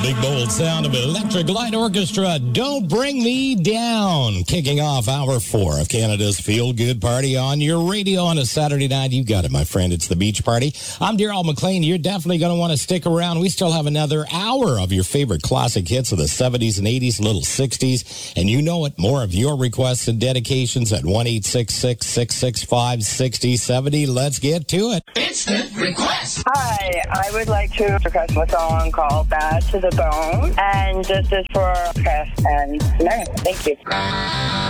Big bold sound of Electric Light Orchestra, Don't Bring Me Down. Kicking off hour 4 of Canada's Feel Good Party on your radio on a Saturday night. You got it, my friend. It's the Beach Party. I'm Daryl McLean. You're definitely going to want to stick around. We still have another hour of your favorite classic hits of the 70s and 80s, little 60s. And you know it, more of your requests and dedications at 1-866-665-6070. Let's get to it. Instant request. Hi, I would like to request a song called Bad to the Bone. And this is for Chris and Mary. Thank you.